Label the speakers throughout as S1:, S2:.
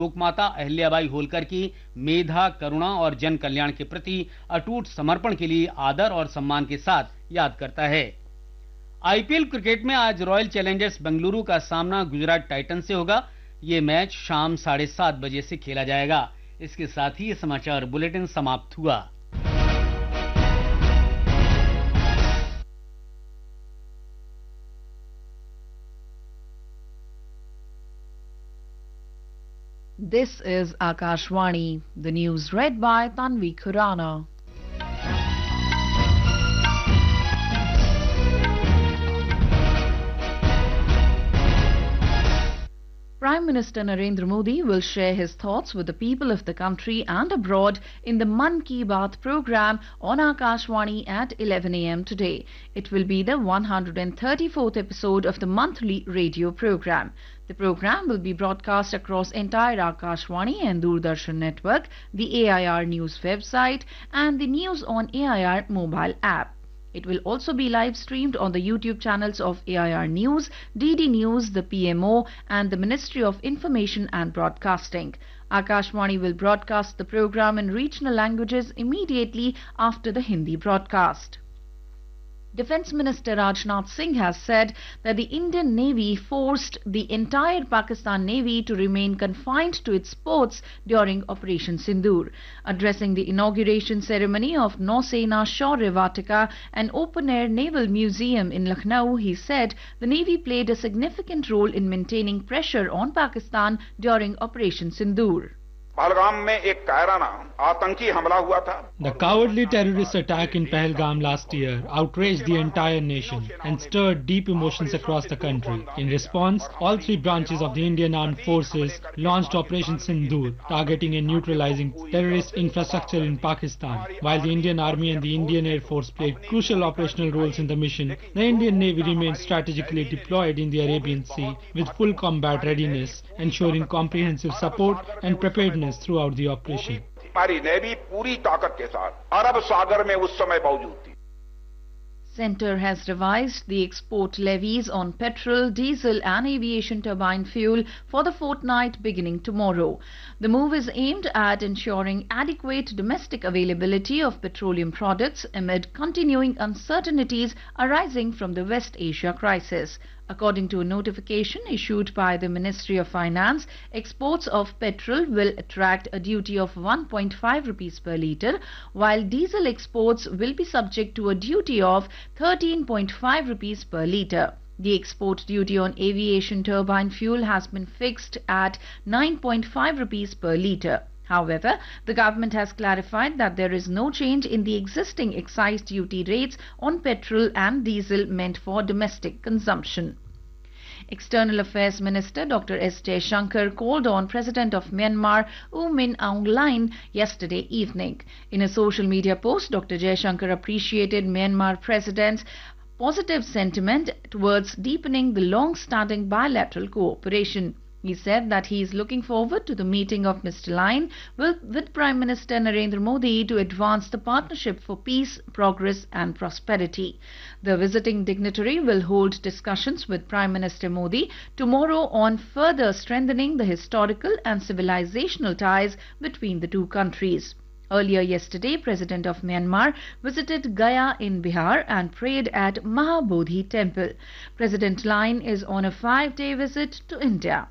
S1: लोकमाता अहिल्याबाई होलकर की मेधा, करुणा और जन कल्याण के प्रति अटूट समर्पण के लिए आदर और सम्मान के साथ याद करता है। आईपीएल क्रिकेट में आज रॉयल चैलेंजर्स बेंगलुरु का सामना गुजरात टाइटंस से होगा। ये मैच शाम 7:30 बजे से खेला जाएगा। इसके साथ ही ये समाचार बुलेटिन समाप्त हुआ।
S2: This is Akashvani, the news read by Tanvi Khurana. Prime Minister Narendra Modi will share his thoughts with the people of the country and abroad in the Mann Ki Baat program on Akashvani at 11 a.m. today. It will be the 134th episode of the monthly radio program. The program will be broadcast across entire Akashvani and Doordarshan network, the AIR News website and the News on AIR mobile app. It will also be live streamed on the YouTube channels of AIR News, DD News, the PMO and the Ministry of Information and Broadcasting. Akashvani will broadcast the program in regional languages immediately after the Hindi broadcast. Defence Minister Rajnath Singh has said that the Indian Navy forced the entire Pakistan Navy to remain confined to its ports during Operation Sindoor. Addressing the inauguration ceremony of Nausena Shaurya Vatika, an open-air naval museum in Lucknow, he said the Navy played a significant role in maintaining pressure on Pakistan during Operation Sindoor.
S3: The cowardly terrorist attack in Pahalgam last year outraged the entire nation and stirred deep emotions across the country. In response, all three branches of the Indian Armed Forces launched Operation Sindoor, targeting and neutralizing terrorist infrastructure in Pakistan. While the Indian Army and the Indian Air Force played crucial operational roles in the mission, the Indian Navy remained strategically deployed in the Arabian Sea with full combat readiness, ensuring comprehensive support and preparedness throughout the operation.
S2: Centre has revised the export levies on petrol, diesel and aviation turbine fuel for the fortnight beginning tomorrow. The move is aimed at ensuring adequate domestic availability of petroleum products amid continuing uncertainties arising from the West Asia crisis. According to a notification issued by the Ministry of Finance, exports of petrol will attract a duty of 1.5 rupees per litre, while diesel exports will be subject to a duty of 13.5 rupees per litre. The export duty on aviation turbine fuel has been fixed at 9.5 rupees per litre. However, the government has clarified that there is no change in the existing excise duty rates on petrol and diesel meant for domestic consumption. External Affairs Minister Dr. S. Jaishankar called on President of Myanmar U Min Aung Hlaing yesterday evening. In a social media post, Dr. Jaishankar appreciated Myanmar President's positive sentiment towards deepening the long-standing bilateral cooperation. He said that he is looking forward to the meeting of Mr. Hlaing with Prime Minister Narendra Modi to advance the partnership for peace, progress and prosperity. The visiting dignitary will hold discussions with Prime Minister Modi tomorrow on further strengthening the historical and civilizational ties between the two countries. Earlier yesterday, President of Myanmar visited Gaya in Bihar and prayed at Mahabodhi Temple. President Hlaing is on a 5-day visit to India.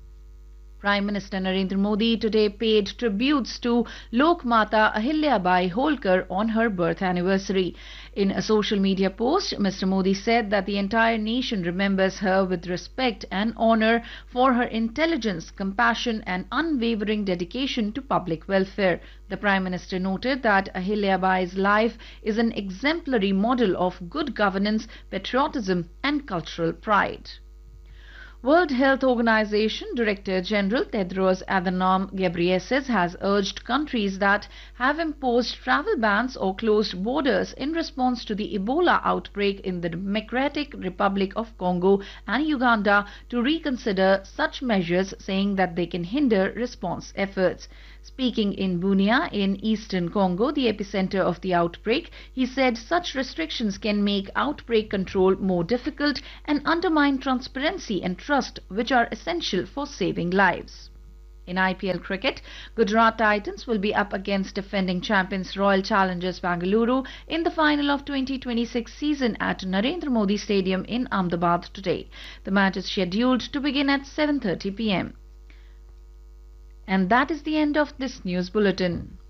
S2: Prime Minister Narendra Modi today paid tributes to Lokmata Ahilyabai Holkar on her birth anniversary. In a social media post, Mr. Modi said that the entire nation remembers her with respect and honor for her intelligence, compassion and unwavering dedication to public welfare. The Prime Minister noted that Ahilyabai's life is an exemplary model of good governance, patriotism and cultural pride. World Health Organization Director General Tedros Adhanom Ghebreyesus has urged countries that have imposed travel bans or closed borders in response to the Ebola outbreak in the Democratic Republic of Congo and Uganda to reconsider such measures, saying that they can hinder response efforts. Speaking in Bunia in eastern Congo, the epicenter of the outbreak, he said such restrictions can make outbreak control more difficult and undermine transparency and trust, which are essential for saving lives. In IPL cricket, Gujarat Titans will be up against defending champions Royal Challengers Bangalore in the final of 2026 season at Narendra Modi Stadium in Ahmedabad today. The match is scheduled to begin at 7:30 p.m. And that is the end of this news bulletin.